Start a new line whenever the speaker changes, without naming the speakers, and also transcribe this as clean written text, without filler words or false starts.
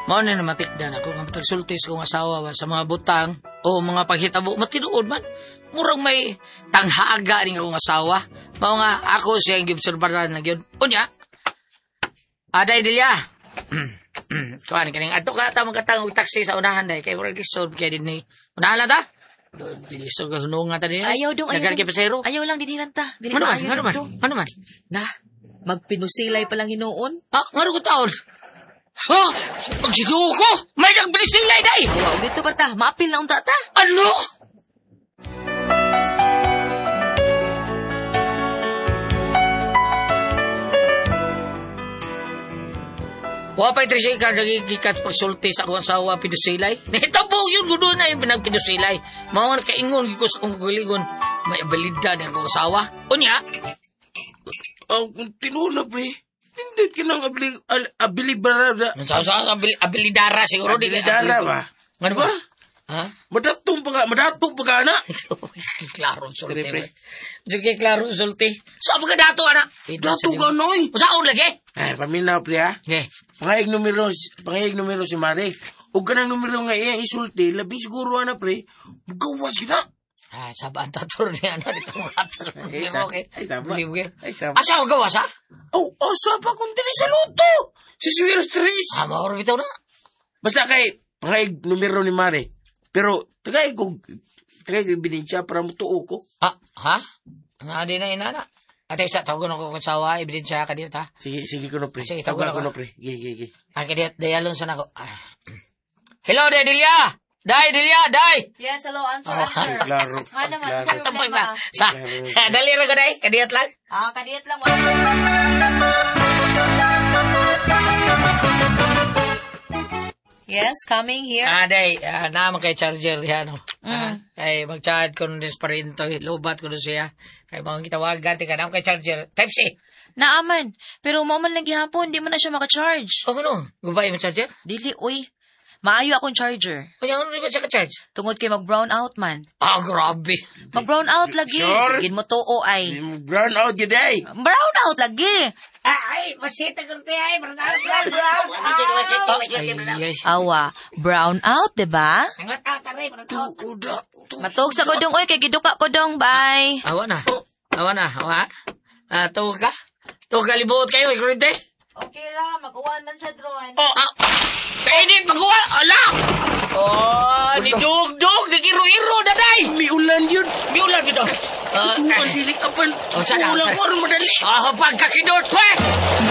Mao na matikdan ako nga pagsultis kong asawa ba sa mga butang o mga paghitabo matinuod man. Murang may tanghaga ning akong asawa. Mao nga ako siya ang giobserbahan na gyud. Unya. Aday dilya. Kuan kaning adto ka ta magkatang taxi sa unahan day kay murag lisod kay dinhi. Unahan lang ta. Lisod ka hunungan ta dinhi.
Ayaw dong, ayaw.
Nagal kay pasero.
Ayaw lang dinhi lang ta.
Ano man?
Na, magpinusilay pa lang hinuon.
Ah, ngaro ko taon. Ha? Pagsiduko ko! May nagbilisilay day!
Wow, dito ba ta? Maapil na unta ta?
Ano? Wapay trisi ka nagigikat pagsulti sa akong asawa pinusilay. Nahitabo yun gudo na yung pinagpinusilay. Mga kaingon gikos akong kagaligon. May abilidad ng akong asawa. Unya?
Tinuna, pre. Hindi kinang abilibarada.
Abilidara siguro.
Abilidara ba?
Ano ba? Ha?
Madatong pa ka, anak.
Klaro sulti. Sige, klaro sulti. Saan mga dato, anak?
Dato ka, noy.
Saan lagi?
Ay, paminaw, pre, ha?
Okay.
Pangayag numero si Mare. Huwag ka ng numero nga iyang isulti. Labing siguro, anak, pre. Magawas kita.
Ah, sabaan tatur ni ano dito mga tatur. Okay.
Ay, tama. Ay, tama.
Asa ko gawas ha?
Oh, asa pa kung dili sa luto. Si Swero Stress.
Ah, mauro bitaw na.
Basta kay pangayag numero ni Mare. Pero, tagay ebidensya para mutuo ko.
Ha? Nga di na inana. Ate, isa, tawagan ako kung sawa, ebidensya ka dito ha?
Sige ko no, pre.
Sige,
tawagan
tawagan
ko no, pre. Gigi.
Ay, kaya dayalon sa nako. Hello, Delia! Day!
Yes, hello, answer.
Klaro.
Nga naman,
klaro.
sir.
Tapos sa, dali rin ko, Day. Kadiyat lang.
Kadiyat lang. Yes, coming here.
Day, naman kay charger yan. Ay, mag-charge ko nun pa rin to. Lobat ko nun siya. Kaya mga kitawagan, tika naman kay charger. Type-C.
Naaman. Pero umaman lang gihapon, di mo na siya maka-charge.
O, ano? Gubay mo charger?
Dili, uy. Maayo akong charger.
Kaya ano rin ba siya ka-charge?
Tungod kay mag-brown out man.
Ah, grabe.
Mag-brown out lagi.
Sure?
Gin mo to ay.
Brown out yun, day.
Brown out lagi.
Ay, masita ko tayo. Brown out.
Awa, brown out, diba?
Angat ka rin.
Uda.
Matog sa kodong, oy, kay giduka kodong, bye.
Awa na. Tuwag ka? Tuwag ka libot kayo, ikurinte?
Okay lang, mag-uwan man sa drone.
Kainit, mag-uwan. Ala! Ni Dugdug, nagiro-iro, daday!
May ulan yun.
May ulan bito.
Uwan, dili ka pa.
Sana.
Ulan ko rin madali.
Pagkakidot ko eh!